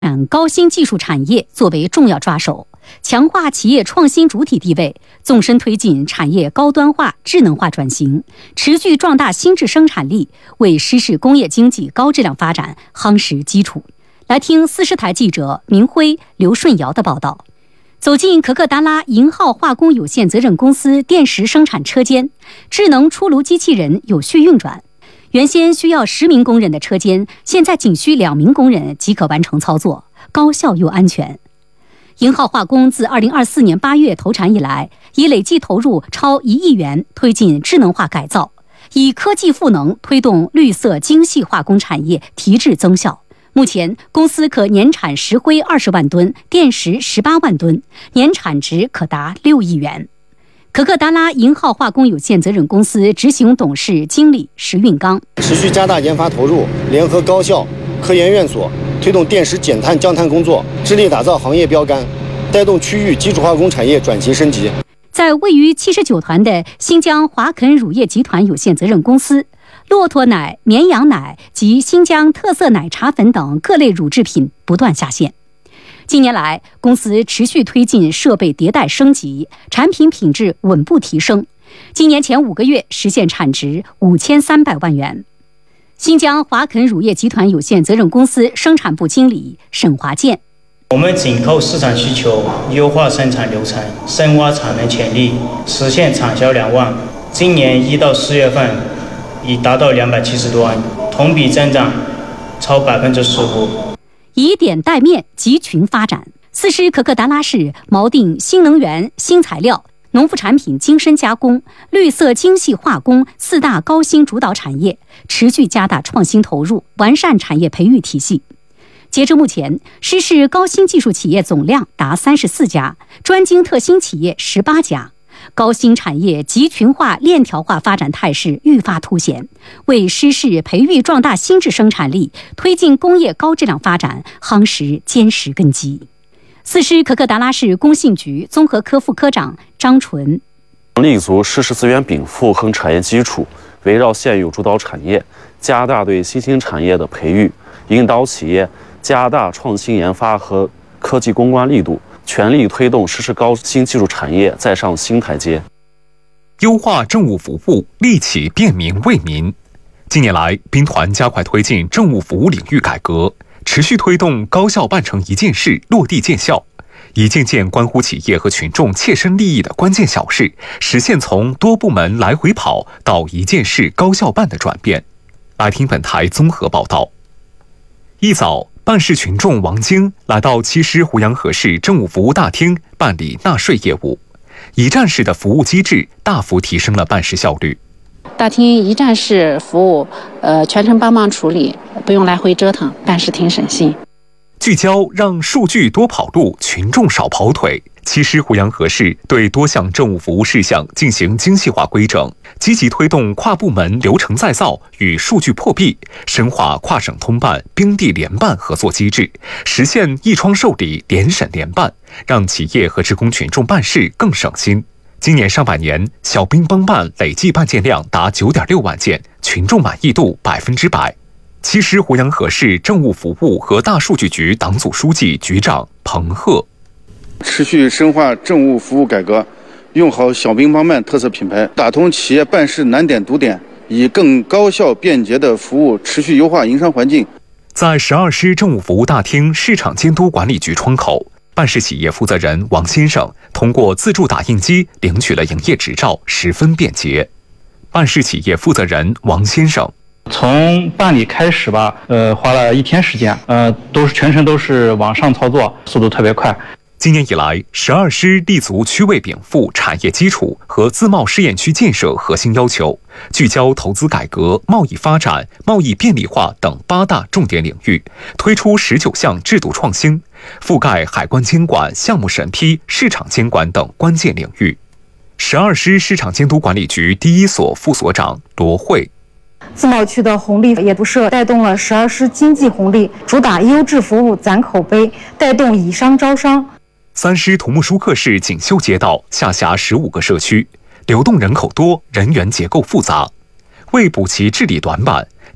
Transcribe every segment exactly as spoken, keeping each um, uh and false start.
高新技术产业作为重要抓手，强化企业创新主体地位，纵深推进产业高端化、智能化转型，持续壮大新质生产力，为实施工业经济高质量发展夯实基础。来听四十台记者明辉、刘顺尧的报道。走进可可达拉银浩化工有限责任公司电石生产车间，智能出炉机器人有序运转。原先需要十名工人的车间，现在仅需两名工人即可完成操作，高效又安全。银浩化工自二零二四年八月投产以来，已累计投入超一亿元，推进智能化改造，以科技赋能推动绿色精细化工产业提质增效。目前，公司可年产石灰二十万吨，电石十八万吨，年产值可达六亿元。可可达拉银浩化工有限责任公司执行董事经理石运刚： 持续加大研发投入，联合高校、科研院所，推动电石减碳降碳工作，致力打造行业标杆，带动区域基础化工产业转型升级。 在位于七十九团的新疆华肯乳业集团有限责任公司，骆驼奶、绵羊奶及新疆特色奶茶粉等各类乳制品不断下线。近年来，公司持续推进设备迭代升级，产品品质稳步提升。今年前五个月实现产值五千三百万元。新疆华肯乳业集团有限责任公司生产部经理沈华健： 我们紧扣市场需求，优化生产流程，深挖产能潜力，实现产销两万。今年一到四月份已达到两百七十多万，同比增长超百分之十五。 以点带面，集群发展。四师可可达拉市锚定新能源、新材料、农副产品精深加工、绿色精细化工四大高新主导产业，持续加大创新投入，完善产业培育体系。截至目前，师市高新技术企业总量达三十四家，专精特新企业十八家。高新产业集群化、链条化发展态势愈发凸显，为师市培育壮大新质生产力、推进工业高质量发展夯实坚实根基。四师可可达拉市工信局综合科副科长张纯： 立足师市资源禀赋和产业基础，围绕现有主导产业，加大对新兴产业的培育，引导企业加大创新研发和科技攻关力度，全力推动师市高新技术产业再上新台阶。 优化政务服务，利企便民为民。近年来，兵团加快推进政务服务领域改革，持续推动高效办成一件事落地见效，一件件关乎企业和群众切身利益的关键小事，实现从多部门来回跑到一件事高效办的转变。来听本台综合报道。一早，办事群众王晶来到七师湖阳河市政务服务大厅办理纳税业务，一站式的服务机制大幅提升了办事效率。 大厅一站式服务，呃，全程帮忙处理，不用来回折腾，办事挺省心。 聚焦让数据多跑路，群众少跑腿。七师湖阳河市对多项政务服务事项进行精细化规整，积极推动跨部门流程再造与数据破壁，深化跨省通办、兵地联办合作机制，实现一窗受理、联审联办，让企业和职工群众办事更省心。今年上半年，小兵帮办累计办件量达九点六万件，群众满意度百分之百。七师湖阳河市政务服务和大数据局党组书记、局长彭鹤： 持续深化政务服务改革，用好小兵帮办特色品牌，打通企业办事难点堵点，以更高效便捷的服务持续优化营商环境。 在十二师政务服务大厅市场监督管理局窗口，办事企业负责人王先生通过自助打印机领取了营业执照，十分便捷。办事企业负责人王先生： 从办理开始吧，呃，花了一天时间，呃，都是全程都是网上操作，速度特别快。 今年以来，十二师立足区位禀赋、产业基础和自贸试验区建设核心要求，聚焦投资改革、贸易发展、贸易便利化等八大重点领域，推出十九项制度创新，覆盖海关监管、项目审批、市场监管等关键领域。十二师市场监督管理局第一所副所长罗慧： 自贸区的红利也不设，带动了十二师经济红利，主打优质服务攒口碑，带动以商招商。 三师土木舒克市锦绣街道下辖十五个社区，流动人口多，人员结构复杂。为补齐治理短板，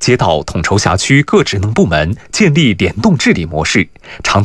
街道统筹辖区各职能部门建立联动治理模式，常